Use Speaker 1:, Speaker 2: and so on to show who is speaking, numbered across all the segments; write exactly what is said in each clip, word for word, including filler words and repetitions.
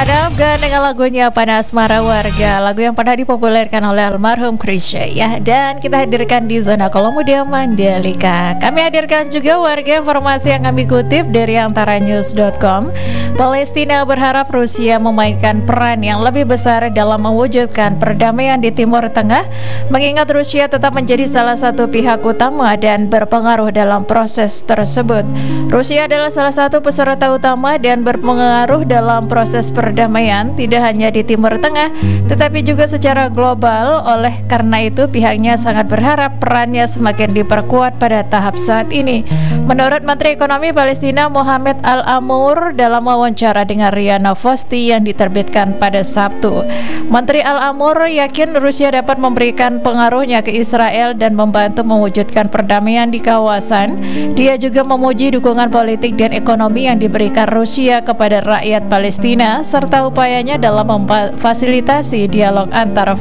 Speaker 1: Ada Afgan dengan lagunya Panas Mara Warga, lagu yang pernah dipopulerkan oleh almarhum Chrisye ya. Dan kita hadirkan di zona Kolom Muda Mandalika. Kami hadirkan juga warga informasi yang kami kutip dari antara news dot com. Palestina berharap Rusia memainkan peran yang lebih besar dalam mewujudkan perdamaian di Timur Tengah, mengingat Rusia tetap menjadi salah satu pihak utama dan berpengaruh dalam proses tersebut. Rusia adalah salah satu peserta utama dan berpengaruh dalam proses perdamaian tidak hanya di Timur Tengah tetapi juga secara global. Oleh karena itu pihaknya sangat berharap perannya semakin diperkuat pada tahap saat ini. Menurut Menteri Ekonomi Palestina Mohamed Al-Amour dalam wawancara dengan Riana Fosti yang diterbitkan pada Sabtu, Menteri Al-Amour yakin Rusia dapat memberikan pengaruhnya ke Israel dan membantu mewujudkan perdamaian di kawasan. Dia juga memuji dukungan politik dan ekonomi yang diberikan Rusia kepada rakyat Palestina serta upayanya dalam memfasilitasi dialog antar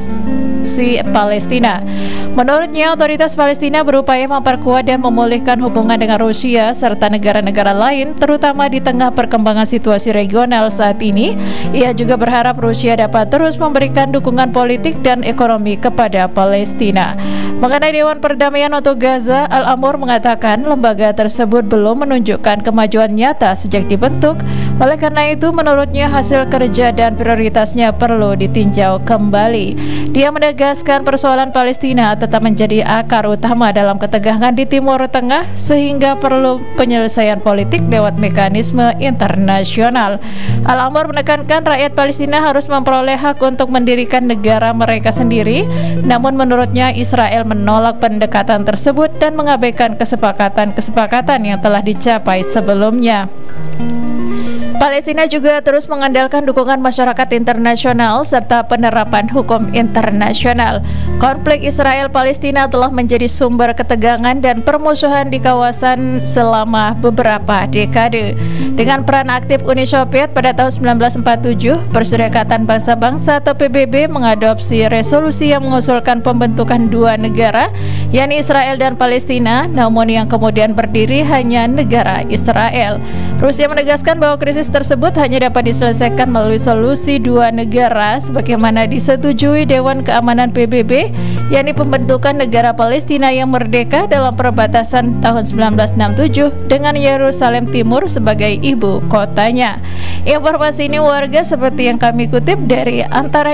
Speaker 1: faksi Palestina. Menurutnya, otoritas Palestina berupaya memperkuat dan memulihkan hubungan dengan Rusia serta negara-negara lain, terutama di tengah perkembangan situasi regional saat ini. Ia juga berharap Rusia dapat terus memberikan dukungan politik dan ekonomi kepada Palestina. Mengenai Dewan Perdamaian untuk Gaza, Al-Amour mengatakan lembaga tersebut belum menunjukkan kemajuan nyata sejak dibentuk. Oleh karena itu, menurutnya hasil kerja dan prioritasnya perlu ditinjau kembali. Dia menegaskan persoalan Palestina tetap menjadi akar utama dalam ketegangan di Timur Tengah sehingga perlu penyelesaian politik lewat mekanisme internasional. Al-Amour menekankan rakyat Palestina harus memperoleh hak untuk mendirikan negara mereka sendiri. Namun menurutnya Israel menolak pendekatan tersebut dan mengabaikan kesepakatan-kesepakatan yang telah dicapai sebelumnya. Palestina juga terus mengandalkan dukungan masyarakat internasional serta penerapan hukum internasional. Konflik Israel-Palestina telah menjadi sumber ketegangan dan permusuhan di kawasan selama beberapa dekade. Dengan peran aktif Uni Soviet pada tahun seribu sembilan ratus empat puluh tujuh, Perserikatan Bangsa-Bangsa atau P B B mengadopsi resolusi yang mengusulkan pembentukan dua negara, yakni Israel dan Palestina, namun yang kemudian berdiri hanya negara Israel. Rusia menegaskan bahwa krisis tersebut hanya dapat diselesaikan melalui solusi dua negara sebagaimana disetujui Dewan Keamanan P B B, yakni pembentukan negara Palestina yang merdeka dalam perbatasan tahun seribu sembilan ratus enam puluh tujuh dengan Yerusalem Timur sebagai ibu kotanya. Informasi ini warga seperti yang kami kutip dari antara